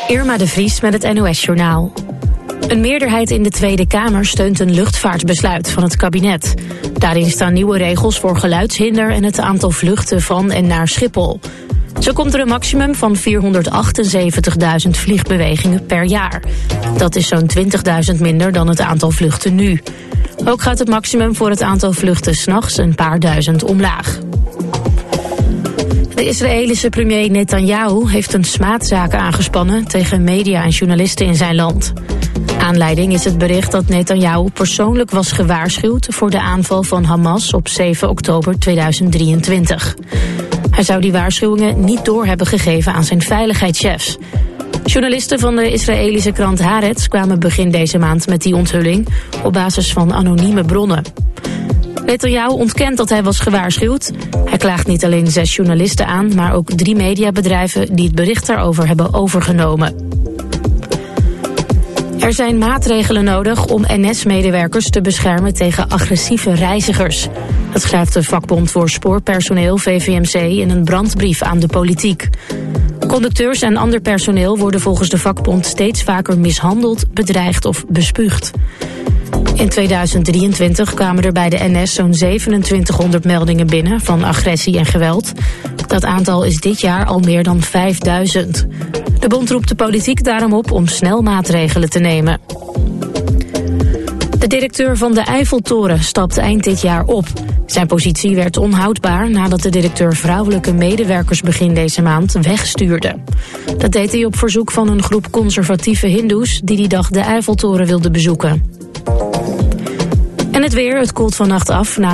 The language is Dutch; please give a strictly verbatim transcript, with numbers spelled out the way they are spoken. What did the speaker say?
Irma de Vries met het N O S-journaal. Een meerderheid in de Tweede Kamer steunt een luchtvaartbesluit van het kabinet. Daarin staan nieuwe regels voor geluidshinder en het aantal vluchten van en naar Schiphol. Zo komt er een maximum van vierhonderdachtenzeventigduizend vliegbewegingen per jaar. Dat is zo'n twintigduizend minder dan het aantal vluchten nu. Ook gaat het maximum voor het aantal vluchten 's nachts een paar duizend omlaag. De Israëlische premier Netanyahu heeft een smaadzaak aangespannen tegen media en journalisten in zijn land. Aanleiding is het bericht dat Netanyahu persoonlijk was gewaarschuwd voor de aanval van Hamas op zeven oktober tweeduizend drieëntwintig. Hij zou die waarschuwingen niet door hebben gegeven aan zijn veiligheidschefs. Journalisten van de Israëlische krant Haaretz kwamen begin deze maand met die onthulling op basis van anonieme bronnen. Netanyahu ontkent dat hij was gewaarschuwd. Hij klaagt niet alleen zes journalisten aan, maar ook drie mediabedrijven die het bericht daarover hebben overgenomen. Er zijn maatregelen nodig om N S-medewerkers te beschermen tegen agressieve reizigers. Dat schrijft de vakbond voor spoorpersoneel V V M C in een brandbrief aan de politiek. Conducteurs en ander personeel worden volgens de vakbond steeds vaker mishandeld, bedreigd of bespuugd. In tweeduizend drieëntwintig kwamen er bij de N S zo'n zevenentwintighonderd meldingen binnen van agressie en geweld. Dat aantal is dit jaar al meer dan vijfduizend. De bond roept de politiek daarom op om snel maatregelen te nemen. De directeur van de Eiffeltoren stapt eind dit jaar op. Zijn positie werd onhoudbaar nadat de directeur vrouwelijke medewerkers begin deze maand wegstuurde. Dat deed hij op verzoek van een groep conservatieve hindoes die die dag de Eiffeltoren wilden bezoeken. En het weer, het koelt vannacht af. Na